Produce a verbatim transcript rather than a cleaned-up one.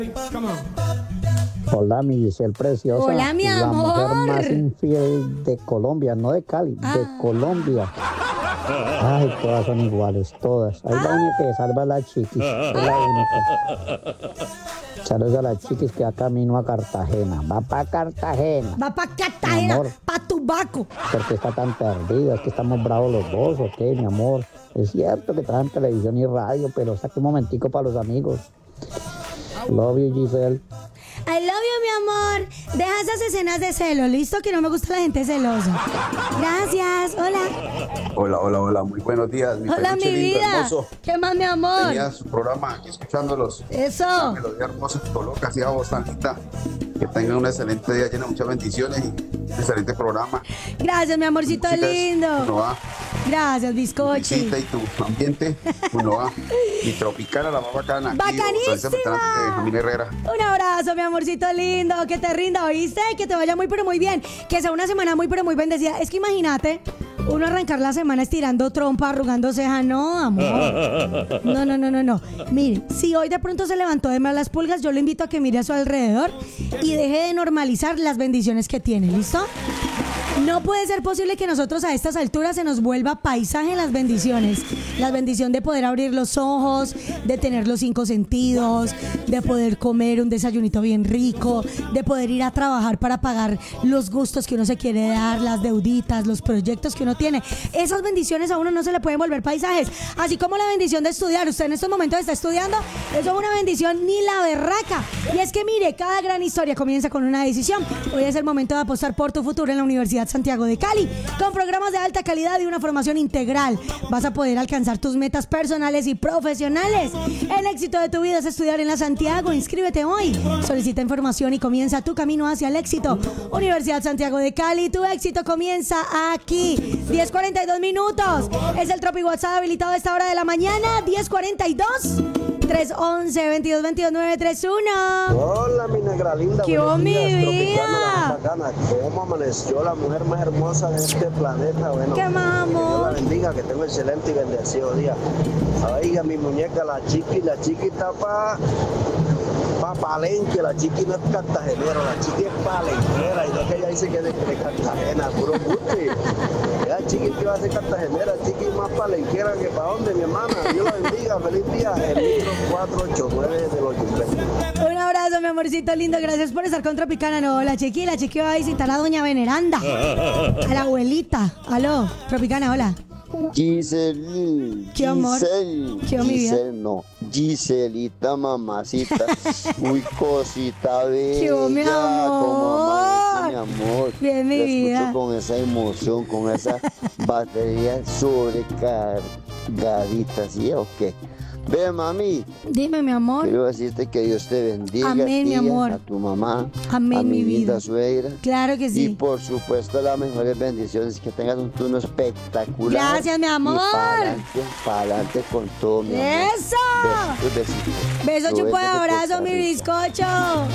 Hola, mi Giselle preciosa. Hola, mi La amor. mujer más infiel de Colombia, no de Cali, Ah. de Colombia. Ay, todas son iguales, todas. Ahí la única que salva a la chiquis, es la única. Saludos a la chiquis que va camino a Cartagena. Va para Cartagena. Va pa' Mi Cartagena, amor. pa' Tubaco. ¿Por qué está tan perdida? ¿Es que estamos bravos los dos o qué, mi amor? Es cierto que traen televisión y radio, pero saque un momentico para los amigos. Love you, Giselle. I love you, mi amor. Deja esas escenas de celo, ¿listo? Que no me gusta la gente celosa. Gracias, hola. Hola, hola, hola, muy buenos días. Mi Hola, mi peluche lindo, vida. hermoso. ¿Qué más, mi amor? Tenía su programa aquí escuchándolos. Eso. Una melodía hermosa, coloca así a voz tan linda. Que tengan un excelente día lleno de muchas bendiciones y un excelente programa. Gracias, mi amorcito Chicas, lindo. ¿cómo va? Gracias, bizcochi. Visita y tu ambiente, ¿cómo va? Y Tropicana, la más bacana. aquí, ¡Bacanísima! Florencia Beltrán de Jamil Herrera. Un abrazo, mi amorcito lindo. Que te rinda, ¿oíste? Que te vaya muy, pero muy bien. Que sea una semana muy, pero muy bendecida. Es que imagínate, uno arrancar la semana estirando trompa, arrugando ceja. No, amor. No, no, no, no, no. Mire, si hoy de pronto se levantó de más las pulgas, yo le invito a que mire a su alrededor y deje de normalizar las bendiciones que tiene. ¿Listo? No puede ser posible que nosotros a estas alturas se nos vuelva paisaje las bendiciones. La bendición de poder abrir los ojos, de tener los cinco sentidos, de poder comer un desayunito bien rico, de poder ir a trabajar para pagar los gustos que uno se quiere dar, las deuditas, los proyectos que uno tiene. Esas bendiciones a uno no se le pueden volver paisajes. Así como la bendición de estudiar. Usted en estos momentos está estudiando, eso es una bendición ni la berraca. Y es que mire, cada gran historia comienza con una decisión. Hoy es el momento de apostar por tu futuro en la Universidad Santiago de Cali, con programas de alta calidad y una formación integral. Vas a poder alcanzar tus metas personales y profesionales. El éxito de tu vida es estudiar en la Santiago. Inscríbete hoy. Solicita información y comienza tu camino hacia el éxito. Universidad Santiago de Cali, tu éxito comienza aquí. diez cuarenta y dos minutos. Es el Tropi WhatsApp habilitado a esta hora de la mañana. diez cuarenta y dos. tres once, veintidós veintidós, nueve tres uno. Hola, mi negra linda. ¿Qué hubo, Buenos mi días, vida? Tropicana, la más bacana. ¿Cómo amaneció la mujer más hermosa de este planeta? Bueno, ¿Qué más, que Dios amor? la bendiga, que tenga un excelente y bendecido día. Oiga, mi muñeca, la chiqui, la chiqui está pa' pa' Palenque, la chiqui no es cartagenera, la chiqui es palenquera, y no que ella dice que es de, de Cartagena, puro buche. La chiqui que va a ser cartagenera, chiqui más palenquera que para dónde, mi hermana. Dios la bendiga, feliz día. El micro cuatro ocho nueve de los Yumbes. Un abrazo, mi amorcito lindo. Gracias por estar con Tropicana. No, la chiqui, la chiqui va a visitar a doña Veneranda, a la abuelita. Aló, Tropicana, hola. Giselle, ¿Qué amor? Giselle, ¿Qué, mi vida? Giselle, no, Giselita, mamacita, muy cosita bella, ¿Qué, mi como amanece, mi amor? amor, Bien, mi la vida. escucho con esa emoción, con esa batería sobrecargadita, ¿sí o qué? Ve, mami, Dime, mi amor. quiero decirte que Dios te bendiga, Amén, a ti, mi amor. a tu mamá, Amén, a mi mi vida. linda suegra. Claro que Y sí. por supuesto las mejores bendiciones, que tengas un turno espectacular. Gracias, mi amor. Y para adelante, para adelante con todo, mi amor. ¡Eso! Besitos, besitos. Beso, chupo de Roberto de abrazo, Costa mi Rica. bizcocho.